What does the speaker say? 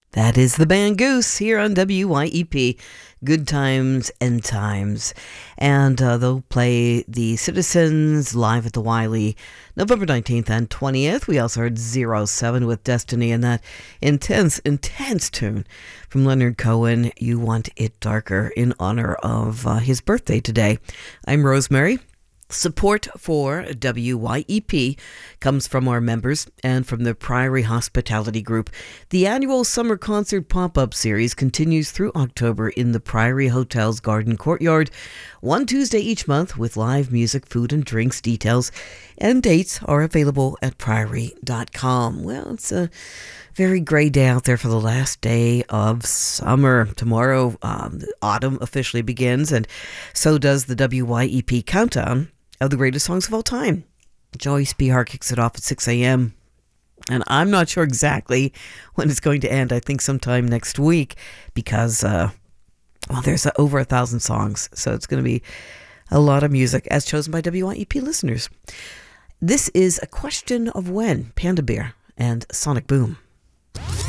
That is the band Goose here on WYEP. Good times and times. And they'll play the Citizens live at the Wiley November 19th and 20th. We also heard 07 with Destiny and that intense tune from Leonard Cohen, You Want It Darker, in honor of his birthday today. I'm Rosemary. Support for WYEP comes from our members and from the Priory Hospitality Group. The annual summer concert pop-up series continues through October in the Priory Hotel's Garden Courtyard, one Tuesday each month with live music, food, and drinks. Details and dates are available at priory.com. Well, it's a very gray day out there for the last day of summer. Tomorrow, autumn officially begins, and so does the WYEP Countdown of the greatest songs of all time. Joyce Behar kicks it off at 6 a.m. And I'm not sure exactly when it's going to end. I think sometime next week because, there's over 1,000 songs. So it's going to be a lot of music as chosen by WYEP listeners. This is A Question of When, Panda Bear and Sonic Boom.